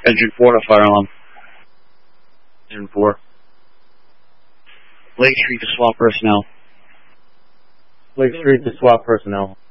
Engine 4 to fire alarm. Engine 4. Lake Street to SWAT personnel. Lake Street to SWAT personnel.